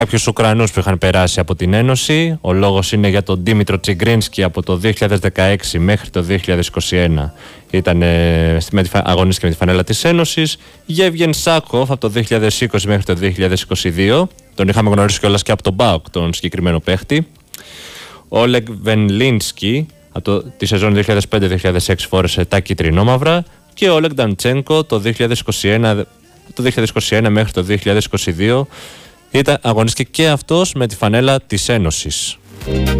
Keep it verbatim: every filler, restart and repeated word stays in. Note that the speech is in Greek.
κάποιους Ουκρανούς που είχαν περάσει από την Ένωση. Ο λόγος είναι για τον Ντίμητρο Τσιγκρίνσκι από το δύο χιλιάδες δεκαέξι μέχρι το δύο χιλιάδες είκοσι ένα. Ήταν αγωνίστηκε με τη φανέλα της Ένωσης. Γεύγεν Σάκοφ από το δύο χιλιάδες είκοσι μέχρι το δύο χιλιάδες είκοσι δύο. Τον είχαμε γνωρίσει κιόλας και από τον ΠΑΟΚ, τον συγκεκριμένο παίχτη. Όλεγ Βενλίνσκι από το, τη σεζόν δύο χιλιάδες πέντε δύο χιλιάδες έξι φόρεσε τα κίτρινόμαυρα. Και ο Όλεγ Νταντσένκο το δύο χιλιάδες είκοσι ένα, το δύο χιλιάδες είκοσι ένα μέχρι το δύο χιλιάδες είκοσι δύο ήταν, αγωνίστηκε και αυτός με τη φανέλα της Ένωσης.